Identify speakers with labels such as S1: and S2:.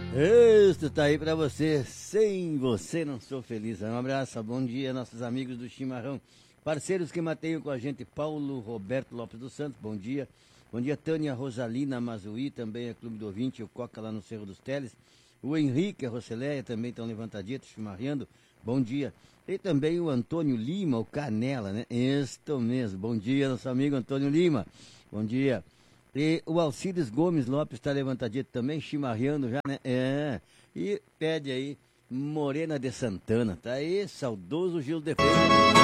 S1: Isso tá aí pra você. Sem você não sou feliz. Um abraço, bom dia, nossos amigos do Chimarrão. Parceiros que mateiam com a gente, Paulo Roberto Lopes dos Santos, bom dia. Bom dia, Tânia Rosalina Mazuí, também é Clube do Ouvinte, o Coca lá no Cerro dos Teles. O Henrique, a Roceleia, também estão levantaditos, chimarreando, bom dia. E também o Antônio Lima, o Canela, né? Isto mesmo, bom dia, nosso amigo Antônio Lima, bom dia. E o Alcides Gomes Lopes está levantadito também, chimarreando já, né? E pede aí Morena de Santana, tá aí, saudoso Gil de Feira.